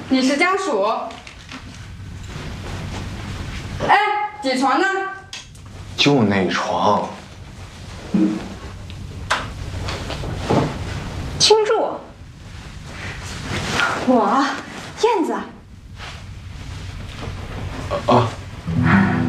你是家属。哎，几床呢？ 就那床。 倾注。我，燕子。 啊。